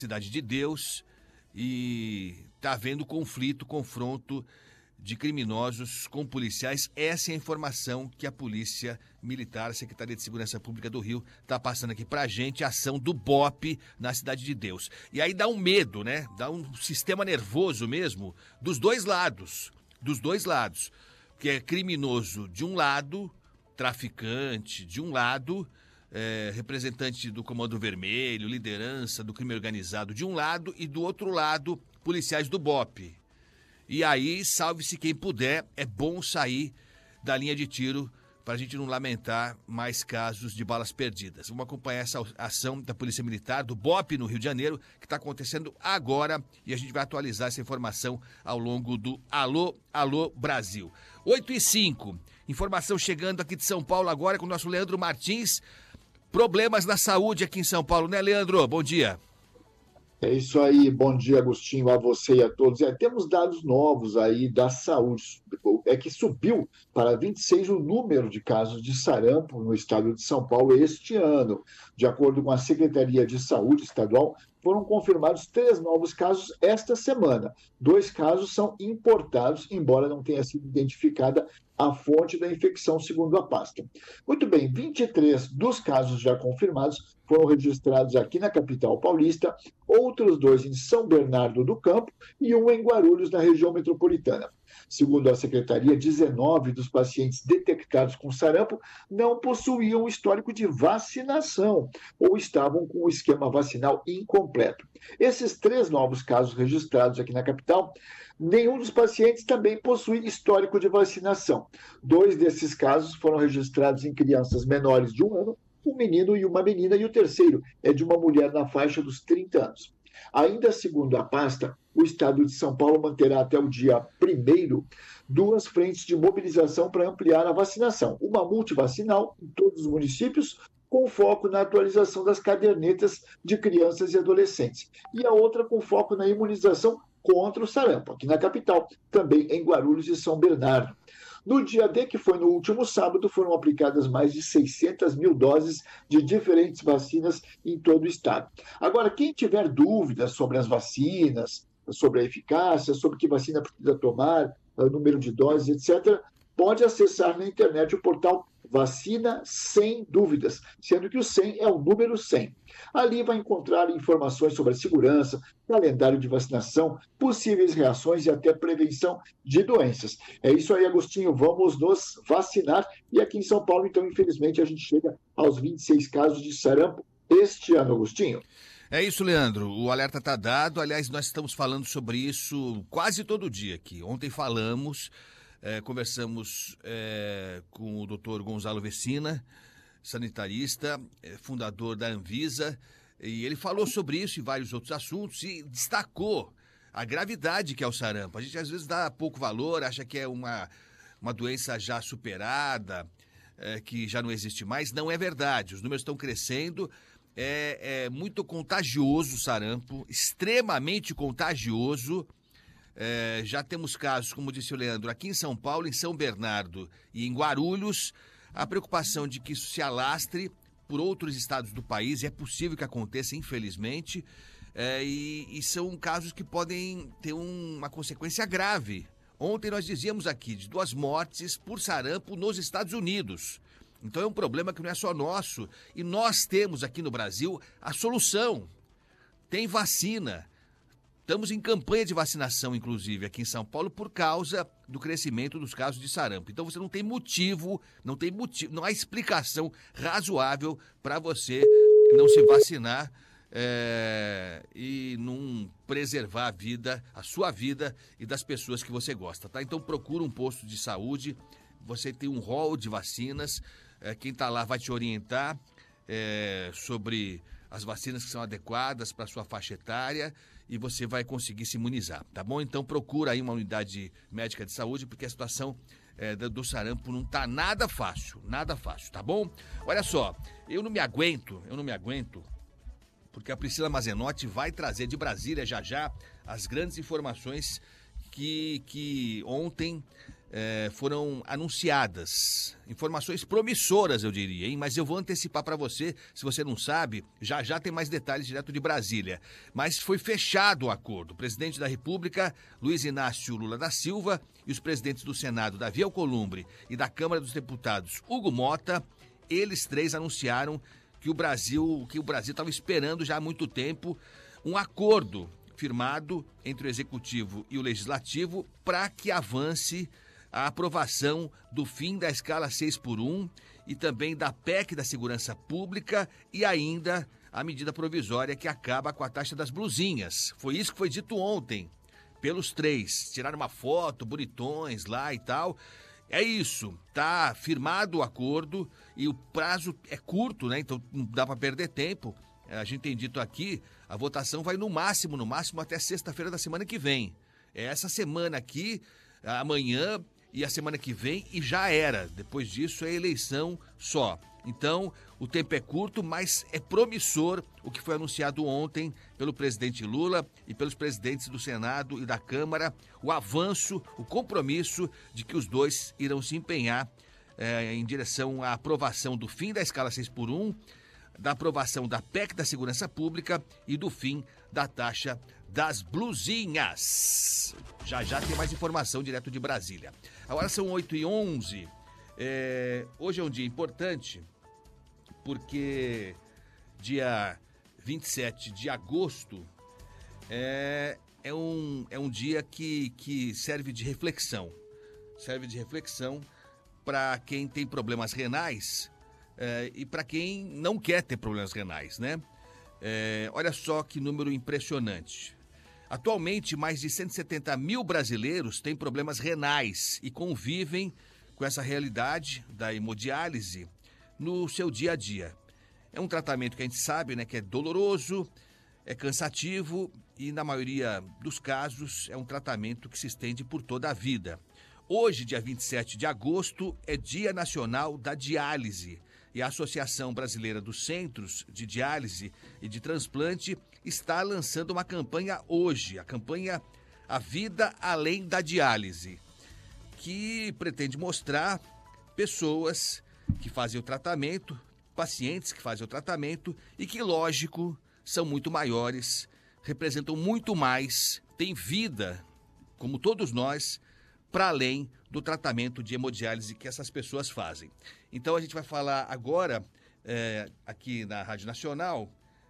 Cidade de Deus, e está havendo confronto de criminosos com policiais. Essa é a informação que a Polícia Militar, a Secretaria de Segurança Pública do Rio, está passando aqui pra gente, a ação do BOPE na Cidade de Deus. E aí dá um medo, né? Dá um sistema nervoso mesmo, dos dois lados, que é criminoso de um lado, traficante de um lado, representante do Comando Vermelho, liderança do crime organizado de um lado, e do outro lado, policiais do BOPE. E aí, salve-se quem puder, é bom sair da linha de tiro para a gente não lamentar mais casos de balas perdidas. Vamos acompanhar essa ação da Polícia Militar, do BOPE no Rio de Janeiro, que está acontecendo agora, e a gente vai atualizar essa informação ao longo do Alô, Alô Brasil. 8h05, informação chegando aqui de São Paulo agora com o nosso Leandro Martins. Problemas na saúde aqui em São Paulo, né, Leandro? Bom dia. É isso aí, bom dia, Agostinho, a você e a todos. Temos dados novos aí da saúde. É que subiu para 26 o número de casos de sarampo no estado de São Paulo este ano. De acordo com a Secretaria de Saúde Estadual, foram confirmados 3 novos casos esta semana. 2 casos são importados, embora não tenha sido identificada a fonte da infecção, segundo a pasta. Muito bem, 23 dos casos já confirmados foram registrados aqui na capital paulista, outros 2 em São Bernardo do Campo e 1 em Guarulhos, na região metropolitana. Segundo a Secretaria, 19 dos pacientes detectados com sarampo não possuíam histórico de vacinação ou estavam com o esquema vacinal incompleto. Esses 3 novos casos registrados aqui na capital, nenhum dos pacientes também possui histórico de vacinação. 2 desses casos foram registrados em crianças menores de 1 ano, um menino e uma menina, e o terceiro é de uma mulher na faixa dos 30 anos. Ainda segundo a pasta, o estado de São Paulo manterá até o dia 1º 2 frentes de mobilização para ampliar a vacinação. Uma multivacinal em todos os municípios, com foco na atualização das cadernetas de crianças e adolescentes. E a outra com foco na imunização contra o sarampo, aqui na capital, também em Guarulhos e São Bernardo. No dia D, que foi no último sábado, foram aplicadas mais de 600 mil doses de diferentes vacinas em todo o estado. Agora, quem tiver dúvidas sobre as vacinas, sobre a eficácia, sobre que vacina precisa tomar, número de doses, etc., pode acessar na internet o portal Vacina Sem Dúvidas, sendo que o 100 é o número 100. Ali vai encontrar informações sobre a segurança, calendário de vacinação, possíveis reações e até prevenção de doenças. É isso aí, Agostinho, vamos nos vacinar. E aqui em São Paulo, então, infelizmente, a gente chega aos 26 casos de sarampo este ano, Agostinho. É isso, Leandro. O alerta está dado. Aliás, nós estamos falando sobre isso quase todo dia aqui. Ontem falamos... conversamos com o Dr. Gonzalo Vecina, sanitarista, fundador da Anvisa, e ele falou sobre isso e vários outros assuntos e destacou a gravidade que é o sarampo. A gente às vezes dá pouco valor, acha que é uma doença já superada, que já não existe mais. Não é verdade, os números estão crescendo. É muito contagioso o sarampo, extremamente contagioso. Já temos casos, como disse o Leandro, aqui em São Paulo, em São Bernardo e em Guarulhos. A preocupação de que isso se alastre por outros estados do país, é possível que aconteça, infelizmente, e são casos que podem ter uma consequência grave. Ontem nós dizíamos aqui de 2 mortes por sarampo nos Estados Unidos. Então é um problema que não é só nosso, e nós temos aqui no Brasil a solução. Tem vacina. Estamos em campanha de vacinação, inclusive, aqui em São Paulo, por causa do crescimento dos casos de sarampo. Então você não tem motivo, não há explicação razoável para você não se vacinar e não preservar a vida, a sua vida e das pessoas que você gosta, tá? Então procura um posto de saúde, você tem um rol de vacinas, quem está lá vai te orientar sobre as vacinas que são adequadas para a sua faixa etária, e você vai conseguir se imunizar, tá bom? Então procura aí uma unidade médica de saúde, porque a situação do sarampo não tá nada fácil, tá bom? Olha só, eu não me aguento, porque a Priscila Mazenotti vai trazer de Brasília já as grandes informações que ontem foram anunciadas. Informações promissoras, eu diria, hein? Mas eu vou antecipar para você, se você não sabe, já tem mais detalhes direto de Brasília. Mas foi fechado o acordo. O presidente da República, Luiz Inácio Lula da Silva, e os presidentes do Senado, Davi Alcolumbre, e da Câmara dos Deputados, Hugo Mota, eles três anunciaram que o Brasil estava esperando já há muito tempo um acordo firmado entre o Executivo e o Legislativo para que avance a aprovação do fim da escala 6x1 e também da PEC da Segurança Pública e ainda a medida provisória que acaba com a taxa das blusinhas. Foi isso que foi dito ontem pelos três. Tiraram uma foto, bonitões lá e tal. É isso, tá firmado o acordo e o prazo é curto, né? Então não dá para perder tempo. A gente tem dito aqui, a votação vai no máximo até sexta-feira da semana que vem. É essa semana aqui, amanhã e a semana que vem, e já era. Depois disso é eleição só. Então, o tempo é curto, mas é promissor o que foi anunciado ontem pelo presidente Lula e pelos presidentes do Senado e da Câmara, o avanço, o compromisso de que os dois irão se empenhar em direção à aprovação do fim da escala 6x1, da aprovação da PEC da Segurança Pública e do fim da taxa das blusinhas. Já tem mais informação direto de Brasília. Agora são 8h11. Hoje é um dia importante porque dia 27 de agosto é um dia que serve de reflexão. Serve de reflexão para quem tem problemas renais e para quem não quer ter problemas renais, né? Olha só que número impressionante. Atualmente, mais de 170 mil brasileiros têm problemas renais e convivem com essa realidade da hemodiálise no seu dia a dia. É um tratamento que a gente sabe, né, que é doloroso, é cansativo e, na maioria dos casos, é um tratamento que se estende por toda a vida. Hoje, dia 27 de agosto, é Dia Nacional da Diálise. E a Associação Brasileira dos Centros de Diálise e de Transplante está lançando uma campanha hoje, a campanha A Vida Além da Diálise, que pretende mostrar pessoas que fazem o tratamento, pacientes que fazem o tratamento e que, lógico, são muito maiores, representam muito mais, têm vida, como todos nós, para além do tratamento de hemodiálise que essas pessoas fazem. Então a gente vai falar agora, aqui na Rádio Nacional,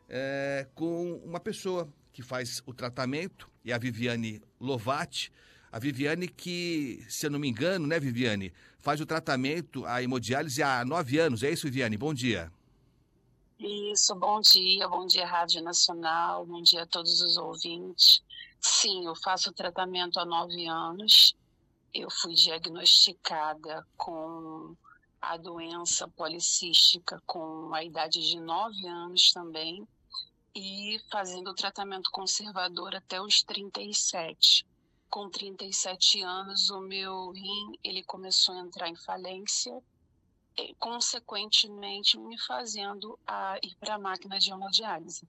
com uma pessoa que faz o tratamento, é a Viviane Lovati. A Viviane que, se eu não me engano, né, Viviane, faz o tratamento, a hemodiálise há 9 anos. É isso, Viviane? Bom dia. Isso, bom dia Rádio Nacional, bom dia a todos os ouvintes. Sim, eu faço o tratamento há 9 anos. Eu fui diagnosticada com a doença policística com a idade de 9 anos também e fazendo o tratamento conservador até os 37. Com 37 anos, o meu rim ele começou a entrar em falência, e, consequentemente me fazendo ir para a máquina de hemodiálise.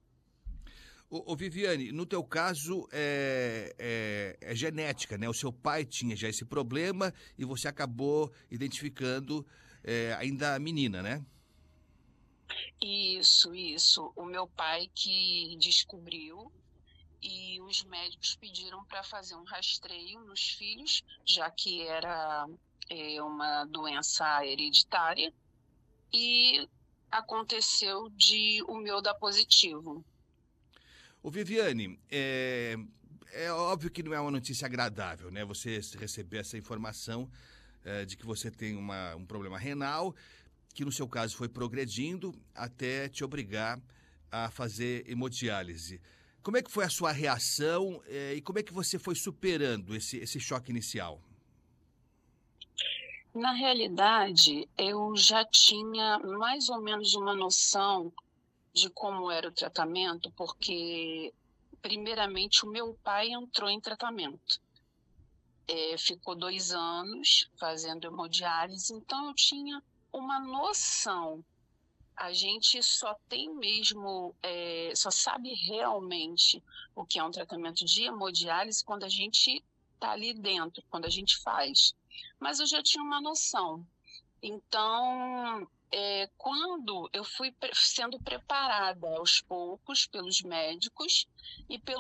Ô Viviane, no teu caso é genética, né? O seu pai tinha já esse problema e você acabou identificando ainda menina, né? Isso. O meu pai que descobriu e os médicos pediram para fazer um rastreio nos filhos, já que era uma doença hereditária, e aconteceu de o meu dar positivo. Ô Viviane, é óbvio que não é uma notícia agradável, né? Você receber essa informação de que você tem um problema renal, que no seu caso foi progredindo até te obrigar a fazer hemodiálise. Como é que foi a sua reação e como é que você foi superando esse choque inicial? Na realidade, eu já tinha mais ou menos uma noção de como era o tratamento, porque, primeiramente, o meu pai entrou em tratamento. Ficou 2 anos fazendo hemodiálise, então eu tinha uma noção. A gente só tem mesmo, só sabe realmente o que é um tratamento de hemodiálise quando a gente está ali dentro, quando a gente faz. mas eu já tinha uma noção. Então, quando eu fui sendo preparada aos poucos pelos médicos e pelo